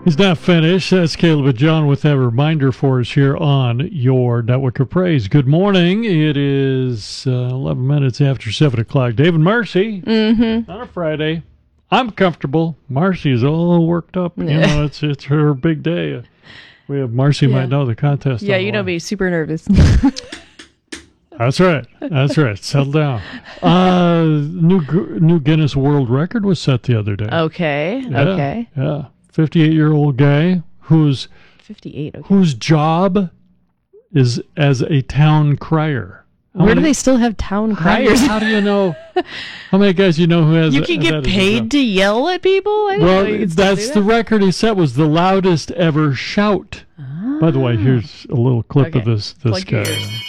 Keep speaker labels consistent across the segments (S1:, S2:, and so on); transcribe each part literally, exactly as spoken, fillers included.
S1: He's not finished. That's Caleb and John with that reminder for us here on your Network of Praise. Good morning. It is uh, eleven minutes after seven o'clock. Dave and Marcy
S2: mm-hmm.
S1: on a Friday. I'm comfortable. Marcy is all worked up. You know, it's it's her big day. We have Marcy
S2: yeah.
S1: might know the contest.
S2: Yeah, you know me, super nervous.
S1: That's right. That's right. Settle down. Uh, new new Guinness World Record was set the other day.
S2: Okay.
S1: Yeah,
S2: okay.
S1: Yeah. fifty-eight-year-old guy who's
S2: fifty-eight. Okay.
S1: whose job is as a town crier. How
S2: Where
S1: many,
S2: do they still have town
S1: how do, you,
S2: criers?
S1: how do you know? How many guys you know who has?
S2: You can
S1: that
S2: get
S1: as a
S2: paid
S1: job?
S2: to yell at people. I didn't know you
S1: Well,
S2: could still
S1: that's
S2: do
S1: the
S2: that.
S1: record he set. Was the loudest ever shout.
S2: Ah.
S1: By the way, here's a little clip
S2: Okay.
S1: of this this
S2: Plug your
S1: guy.
S2: ears.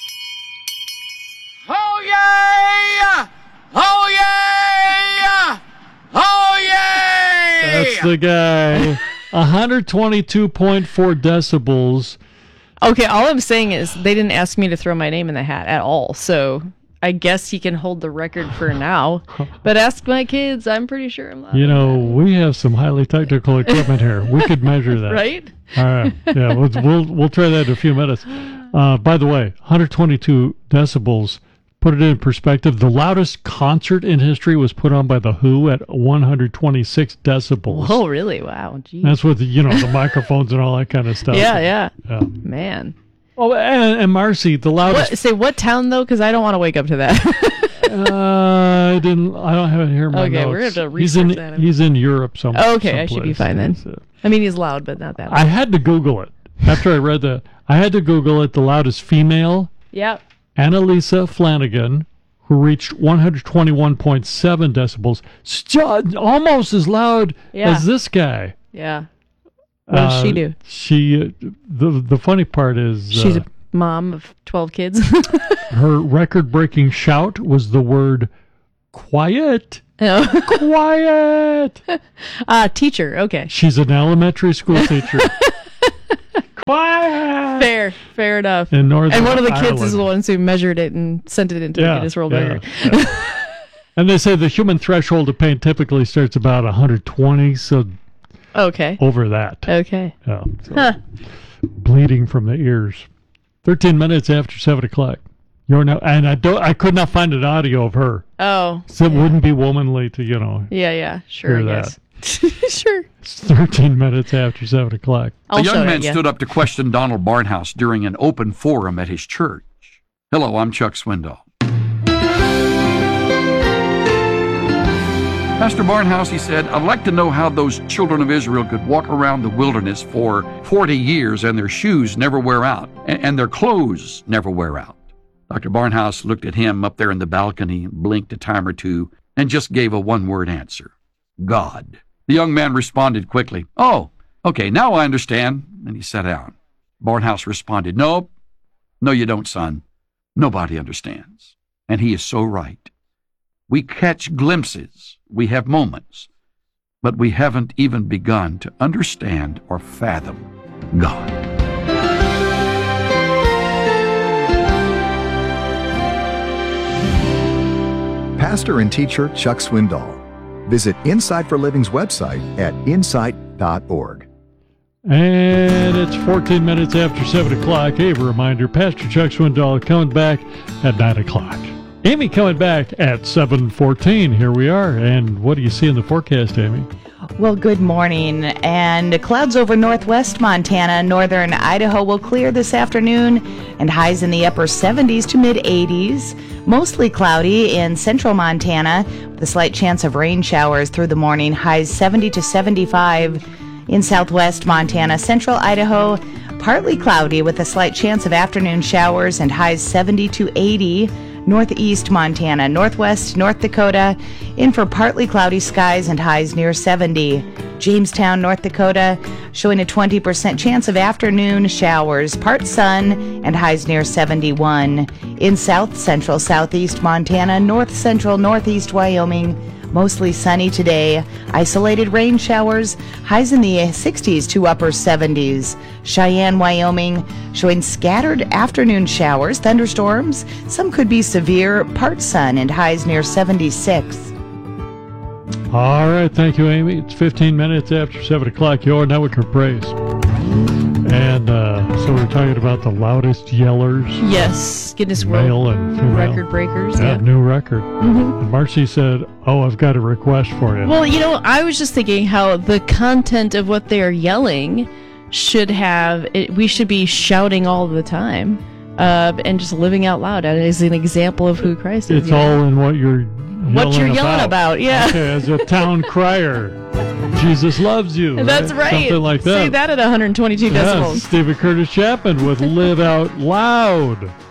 S3: Oh yeah! Oh yeah! Oh yeah!
S1: That's the guy. one hundred twenty-two point four decibels.
S2: Okay, all I'm saying is they didn't ask me to throw my name in the hat at all, so I guess he can hold the record for now. But ask my kids, I'm pretty sure I'm not.
S1: You know, we have some highly technical equipment here. We could measure that.
S2: Right?
S1: All right. Yeah, we'll we'll, we'll try that in a few minutes. Uh, by the way, one hundred twenty-two decibels. Put it in perspective. The loudest concert in history was put on by The Who at one hundred twenty-six decibels.
S2: Oh, really? Wow. Geez.
S1: That's with the, you know, the microphones and all that kind of stuff.
S2: yeah, yeah,
S1: Yeah.
S2: Man.
S1: Oh, and, and Marcy, the loudest.
S2: What, say what town though? Because I don't want to wake up to that.
S1: uh, I didn't. I don't have it here in my
S2: Okay,
S1: notes.
S2: we're gonna have to
S1: he's in.
S2: research that.
S1: He's in Europe somewhere.
S2: Okay, I should be fine then.
S1: Uh,
S2: I mean, he's loud, but not that loud.
S1: I had to Google it after I read that. I had to Google it. The loudest female,
S2: Yeah.
S1: Annalisa Flanagan, who reached one hundred twenty-one point seven decibels, st- almost as loud
S2: Yeah.
S1: as this guy.
S2: Yeah. What does
S1: Uh,
S2: she do?
S1: She. Uh, the the funny part is
S2: She's
S1: uh,
S2: a mom of twelve kids.
S1: her record-breaking shout was the word "quiet."
S2: Oh.
S1: Quiet.
S2: Ah, teacher. Okay.
S1: She's an elementary school teacher. Quiet.
S2: Fair. Fair enough.
S1: In Northern
S2: And one of the kids
S1: Ireland.
S2: is the ones who measured it and sent it into the Guinness World
S1: yeah,
S2: Record.
S1: yeah. And they say the human threshold of pain typically starts about one hundred twenty, so
S2: Okay.
S1: over that.
S2: Okay.
S1: Yeah, so
S2: Huh.
S1: bleeding from the ears. Thirteen minutes after seven o'clock. You're now, and I don't. I could not find an audio of her.
S2: Oh.
S1: So it wouldn't be womanly to you know.
S2: Yeah, yeah. Sure,
S1: Hear
S2: I guess. Sure.
S1: It's thirteen minutes after seven o'clock.
S2: I'll
S3: A
S2: show
S3: young
S2: it,
S3: man
S2: yeah.
S3: stood up to question Donald Barnhouse during an open forum at his church. Hello, I'm Chuck Swindoll. Pastor Barnhouse, he said, I'd like to know how those children of Israel could walk around the wilderness for forty years and their shoes never wear out, and, and their clothes never wear out. Doctor Barnhouse looked at him up there in the balcony, blinked a time or two, and just gave a one-word answer. God. The young man responded quickly, Oh, okay, now I understand, and he sat down. Barnhouse responded, No, no you don't, son. Nobody understands. And he is so right. We catch glimpses, we have moments, but we haven't even begun to understand or fathom God.
S4: Pastor and teacher Chuck Swindoll. Visit Insight for Living's website at insight dot org.
S1: And it's fourteen minutes after seven o'clock. Hey, a reminder, Pastor Chuck Swindoll coming back at nine o'clock. Amy coming back at seven fourteen. Here we are. And what do you see in the forecast, Amy?
S5: Well, good morning. And clouds over northwest Montana, northern Idaho will clear this afternoon, and highs in the upper seventies to mid eighties. Mostly cloudy in central Montana, with a slight chance of rain showers through the morning, highs seventy to seventy-five. In southwest Montana, central Idaho, partly cloudy with a slight chance of afternoon showers and highs seventy to eighty. Northeast Montana, northwest North Dakota, in for partly cloudy skies and highs near seventy. Jamestown, North Dakota, showing a twenty percent chance of afternoon showers, part sun, and highs near seventy-one. In south central Southeast Montana, north central Northeast Wyoming, mostly sunny today. Isolated rain showers, highs in the sixties to upper seventies. Cheyenne, Wyoming, showing scattered afternoon showers, thunderstorms. Some could be severe, part sun, and highs near seventy-six.
S1: All right, thank you, Amy. It's fifteen minutes after seven o'clock. Your network of praise. And uh, so we're talking about the loudest yellers,
S2: Yes, Guinness World
S1: male and female.
S2: Record breakers.
S1: Yeah,
S2: Yeah.
S1: new record.
S2: Mhm.
S1: And Marcy said, "Oh, I've got a request for you."
S2: Well, you know, I was just thinking how the content of what they are yelling should have. It, we should be shouting all the time, uh, and just living out loud as an example of who Christ is.
S1: it's
S2: you know?
S1: all in what you're
S2: what you're
S1: yelling
S2: yelling about. Yeah.
S1: Okay, as a town crier, Jesus loves you.
S2: That's right.
S1: Something like that.
S2: Say that at one hundred twenty-two
S1: Yes,
S2: decibels.
S1: Stephen Curtis Chapman with Live Out Loud.